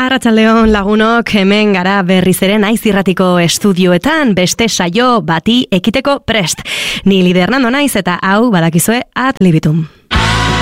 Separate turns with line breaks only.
Arratsaldeon lagunok, hemen gara berriz ere Naiz Irratiko estudioetan beste saio bati ekiteko prest. Ni Lider Nando naiz eta hau badakizue Ad Libitum.